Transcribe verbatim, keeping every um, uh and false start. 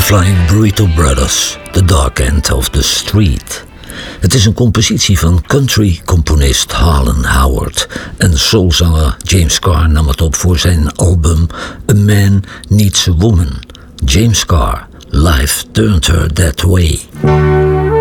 Flying Burrito Brothers, The Dark End of the Street. Het is een compositie van country-componist Harlan Howard en soulzanger James Carr nam het op voor zijn album A Man Needs a Woman. James Carr, Life Turned Her That Way.